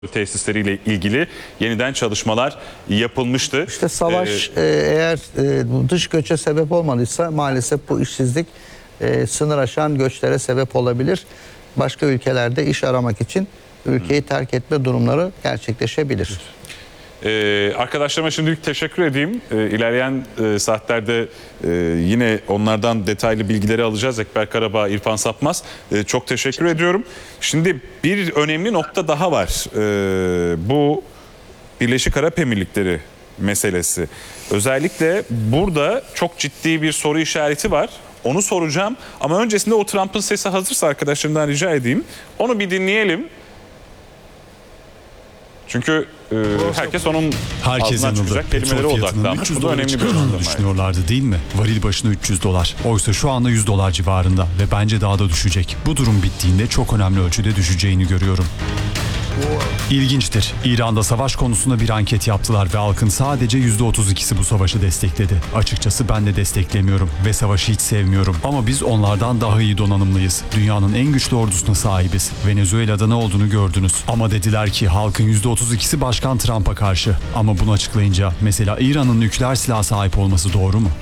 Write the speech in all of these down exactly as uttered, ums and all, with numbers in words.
tesisleriyle ilgili yeniden çalışmalar yapılmıştı. İşte savaş ee, eğer e, dış göçe sebep olmadıysa maalesef bu işsizlik e, sınır aşan göçlere sebep olabilir. Başka ülkelerde iş aramak için ülkeyi terk etme durumları gerçekleşebilir. Ee, arkadaşlarıma şimdilik teşekkür edeyim. Ee, ilerleyen e, saatlerde e, yine onlardan detaylı bilgileri alacağız. Ekber Karabağ, İrfan Sapmaz. E, çok teşekkür ediyorum. Şimdi bir önemli nokta daha var. E, bu Birleşik Arap Emirlikleri meselesi. Özellikle burada çok ciddi bir soru işareti var. Onu soracağım. Ama öncesinde o Trump'ın sesi hazırsa arkadaşlarımdan rica edeyim. Onu bir dinleyelim. Çünkü e, herkes onun Herkes ağzından çıkacak kelimelere odaklanmış. Bu da önemli bir önemli düşünüyorlardı değil mi? Varil başına üç yüz dolar. Oysa şu anda yüz dolar civarında ve bence daha da düşecek. Bu durum bittiğinde çok önemli ölçüde düşeceğini görüyorum. İlginçtir. İran'da savaş konusunda bir anket yaptılar ve halkın sadece yüzde otuz ikisi bu savaşı destekledi. Açıkçası ben de desteklemiyorum ve savaşı hiç sevmiyorum. Ama biz onlardan daha iyi donanımlıyız. Dünyanın en güçlü ordusuna sahibiz. Venezuela'da ne olduğunu gördünüz. Ama dediler ki halkın yüzde otuz ikisi Başkan Trump'a karşı. Ama bunu açıklayınca mesela İran'ın nükleer silah sahip olması doğru mu?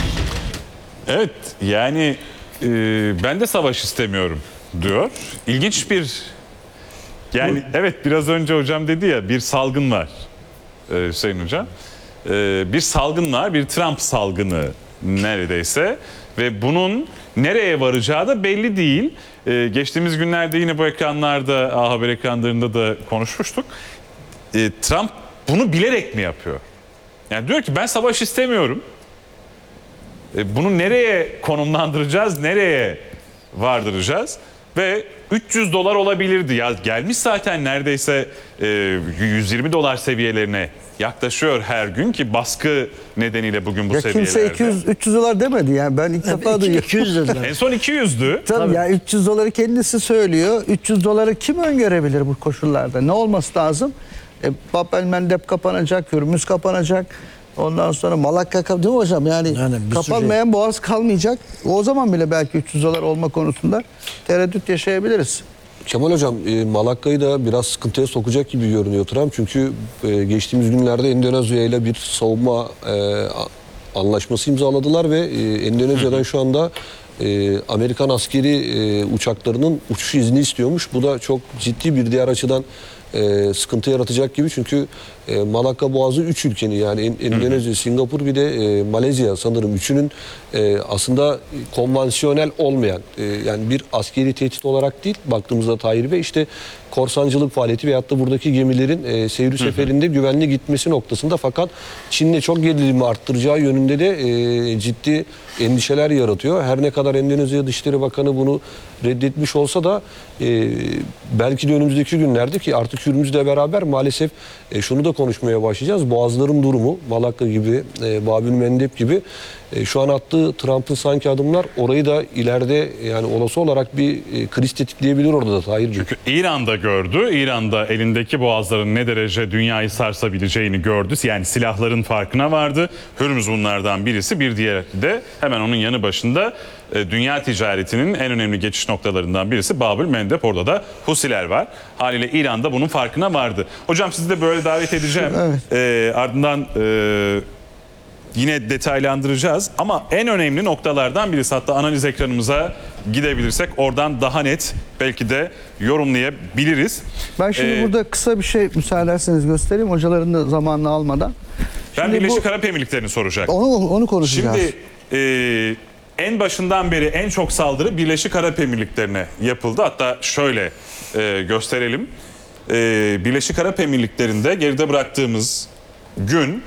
Evet, yani e, ben de savaş istemiyorum diyor. İlginç bir... Yani evet, biraz önce hocam dedi ya, bir salgın var ee, Hüseyin Hocam. Ee, bir salgın var, bir Trump salgını neredeyse ve bunun nereye varacağı da belli değil. Ee, geçtiğimiz günlerde yine bu ekranlarda, A Haber ekranlarında da konuşmuştuk. Ee, Trump bunu bilerek mi yapıyor? Yani diyor ki ben savaş istemiyorum. Ee, bunu nereye konumlandıracağız, nereye vardıracağız? Ve üç yüz dolar olabilirdi. Ya gelmiş zaten neredeyse e, yüz yirmi dolar seviyelerine yaklaşıyor her gün ki baskı nedeniyle bugün bu Ya seviyelerde. kimse iki yüz üç yüz dolar demedi yani ben ilk defa duyuyorum. iki yüz dediler. En son iki yüzdü. Tabii, Tabii. Yani üç yüz doları kendisi söylüyor. üç yüz doları kim öngörebilir bu koşullarda? Ne olması lazım? E, Bab el Mandeb kapanacak, Hürmüz kapanacak. Ondan sonra Malakka kapanacak. Değil mi hocam? Yani, yani kapanmayan şey. boğaz kalmayacak. O zaman bile belki üç yüz dolar olma konusunda tereddüt yaşayabiliriz. Kemal Hocam, e, Malakka'yı da biraz sıkıntıya sokacak gibi görünüyor Trump. Çünkü e, geçtiğimiz günlerde Endonezya ile bir savunma e, anlaşması imzaladılar ve e, Endonezya'dan şu anda e, Amerikan askeri e, uçaklarının uçuş izni istiyormuş. Bu da çok ciddi bir diğer açıdan e, sıkıntı yaratacak gibi. Çünkü e, Malakka Boğazı üç ülkenin yani Endonezya, Singapur bir de e, Malezya sanırım üçünün e, aslında konvansiyonel olmayan e, yani bir askeri tehdit olarak değil baktığımızda Tahir Bey işte korsancılık faaliyeti veyahut da buradaki gemilerin e, seyri seferinde güvenli gitmesi noktasında fakat Çin'le çok gerilimi arttıracağı yönünde de e, ciddi endişeler yaratıyor. Her ne kadar Endonezya Dışişleri Bakanı bunu reddetmiş olsa da e, belki de önümüzdeki günlerde ki artık Hürmüz'le beraber maalesef e, şunu da konuşmaya başlayacağız. Boğazların durumu Malakka gibi, e, Bab el Mandeb gibi e, şu an attığı Trump'ın sanki adımlar orayı da ileride yani olası olarak bir e, kriz tetikleyebilir orada da Tahir. Çünkü İran'da gördü. İran'da elindeki boğazların ne derece dünyayı sarsabileceğini gördü. Yani silahların farkına vardı. Hürmüz bunlardan birisi. Bir diğeri de hemen onun yanı başında e, dünya ticaretinin en önemli geçiş noktalarından birisi Bab el Mandeb. Orada da Husiler var. Haliyle İran'da bunun farkına vardı. Hocam sizi de böyle davet edeceğim. Evet. E, ardından e, yine detaylandıracağız ama en önemli noktalardan birisi, hatta analiz ekranımıza gidebilirsek oradan daha net belki de yorumlayabiliriz. Ben şimdi ee, burada kısa bir şey müsaade ederseniz göstereyim hocaların da zamanını almadan. Ben şimdi Birleşik bu, Arap Emirlikleri'ni soracaktım. Onu, onu konuşacağız. Şimdi e, en başından beri en çok saldırı Birleşik Arap Emirlikleri'ne yapıldı. Hatta şöyle e, gösterelim. E, Birleşik Arap Emirlikleri'nde geride bıraktığımız gün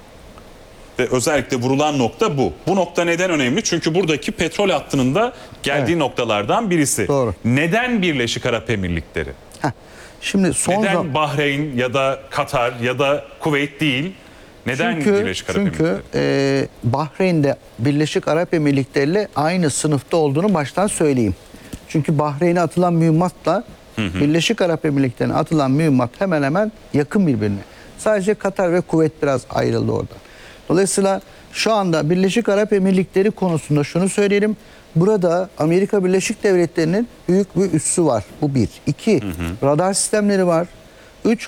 ve özellikle vurulan nokta bu. Bu nokta neden önemli? Çünkü buradaki petrol hattının da geldiği evet. noktalardan birisi. Doğru. Neden Birleşik Arap Emirlikleri? Heh. Şimdi son neden zam- Bahreyn ya da Katar ya da Kuveyt değil? Neden çünkü, Birleşik Arap çünkü, Emirlikleri? Çünkü e, Bahreyn'de Birleşik Arap Emirlikleri ile aynı sınıfta olduğunu baştan söyleyeyim. Çünkü Bahreyn'e atılan mühimmatla hı hı. Birleşik Arap Emirlikleri'ne atılan mühimmat hemen hemen yakın birbirine. Sadece Katar ve Kuveyt biraz ayrıldı orada. Dolayısıyla şu anda Birleşik Arap Emirlikleri konusunda şunu söyleyelim. Burada Amerika Birleşik Devletleri'nin büyük bir üssü var. Bu bir. İki, hı hı. radar sistemleri var. üç